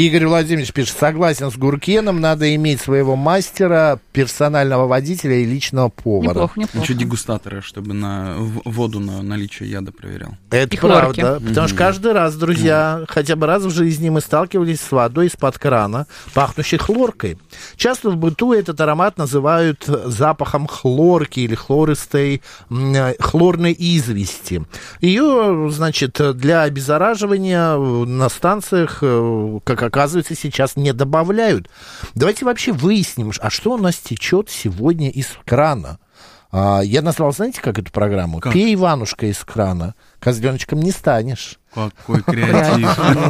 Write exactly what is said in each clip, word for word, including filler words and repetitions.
Игорь Владимирович пишет, согласен с Гуркеном, надо иметь своего мастера, персонального водителя и личного повара. Неплохо, неплохо. Еще дегустатора, чтобы на воду на наличие яда проверял. Это и правда, хлорки. потому что каждый раз, друзья, mm. хотя бы раз в жизни мы сталкивались с водой из-под крана, пахнущей хлоркой. Часто в быту этот аромат называют запахом хлорки или хлористой, хлорной извести. Ее, значит, для обеззараживания на станциях, как оказывается, сейчас не добавляют. Давайте вообще выясним, а что у нас течет сегодня из крана. Я назвал, знаете, как эту программу? Как? «Пей, Иванушка, из крана». Козленочком не станешь. Какой креатив.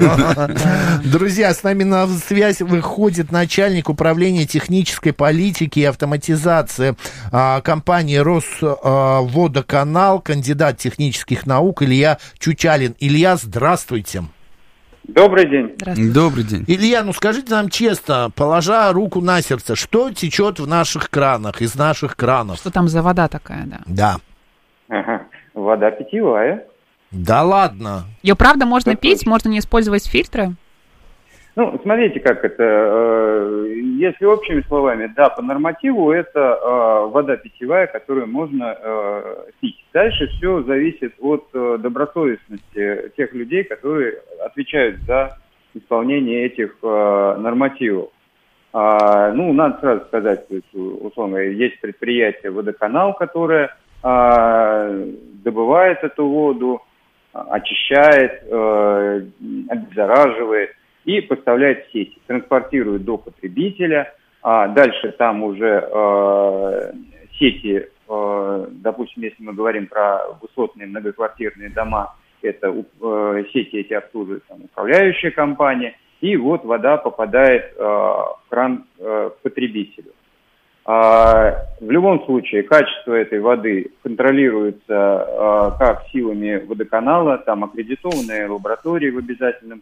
Друзья, с нами на связь выходит начальник управления технической политики и автоматизации компании «Росводоканал», кандидат технических наук Илья Чучалин. Илья, здравствуйте. Добрый день. Добрый день. Илья, ну скажите нам честно, положа руку на сердце, что течет в наших кранах, из наших кранов? Что там за вода такая, да? Да. Ага. Вода питьевая. Да ладно. Ее правда можно Это пить? точно. Можно не использовать фильтры? Ну, смотрите, как это. Если общими словами, да, по нормативу это вода питьевая, которую можно пить. Дальше все зависит от добросовестности тех людей, которые отвечают за исполнение этих нормативов. Ну, надо сразу сказать, условно, есть предприятие «Водоканал», которое добывает эту воду, очищает, обеззараживает и поставляет в сети, транспортирует до потребителя, а дальше там уже э, сети, э, допустим, если мы говорим про высотные многоквартирные дома, это э, сети эти обслуживает там, управляющая компания, и вот вода попадает э, в кран э, к потребителю. А, в любом случае, качество этой воды контролируется а, как силами водоканала, там аккредитованные лаборатории в обязательном